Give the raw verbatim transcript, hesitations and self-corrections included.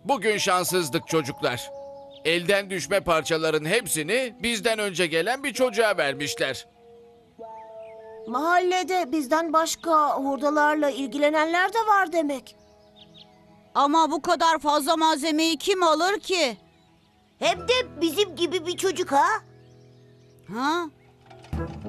Bugün şanssızdık çocuklar. Elden düşme parçaların hepsini bizden önce gelen bir çocuğa vermişler. Mahallede bizden başka hurdalarla ilgilenenler de var demek. Ama bu kadar fazla malzemeyi kim alır ki? Hem de bizim gibi bir çocuk ha? Ha?